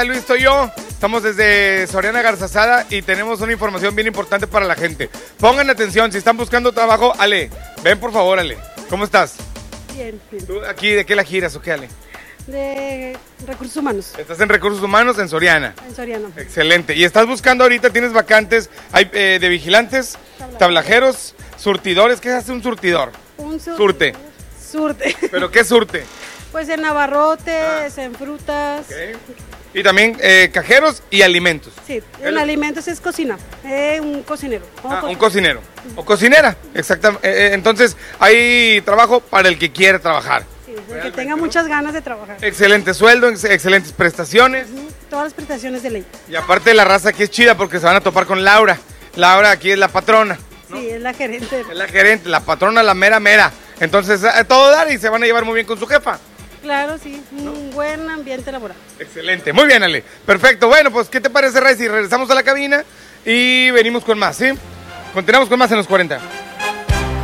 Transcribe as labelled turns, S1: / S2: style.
S1: Luis, soy yo. Estamos desde Soriana Garzazada y tenemos una información bien importante para la gente. Pongan atención, si están buscando trabajo, Ale, ven por favor, Ale. ¿Cómo estás?
S2: Bien, bien.
S1: ¿Tú aquí de qué la giras o qué, Ale?
S2: De recursos humanos,
S1: Estás en Recursos Humanos en Soriana.
S2: en Soriano.
S1: Excelente. Y estás buscando ahorita, tienes vacantes, hay de vigilantes, tablajeros, surtidores. ¿Qué hace un surtidor?
S2: Un
S1: Surte.
S2: Surte.
S1: ¿Pero qué surte?
S2: Pues en abarrotes, en frutas.
S1: Ok. Y también cajeros y alimentos.
S2: Sí, en alimentos es cocina. Un cocinero.
S1: Un cocinero. O cocinera, exactamente. Entonces, hay trabajo para el que quiere trabajar.
S2: Sí, el que tenga muchas ganas de trabajar.
S1: Excelente sueldo, excelentes prestaciones.
S2: Todas las prestaciones de ley.
S1: Y aparte la raza aquí es chida porque se van a topar con Laura. Laura aquí es la patrona.
S2: Sí, es la gerente.
S1: Es la gerente, la patrona, la mera mera. Entonces, a todo dar y se van a llevar muy bien con su jefa.
S2: Claro, sí, un buen ambiente laboral.
S1: Excelente, muy bien, Ale. Perfecto, bueno, pues, ¿qué te parece, Ray, si regresamos a la cabina y venimos con más, ¿sí? Continuamos con más en los 40.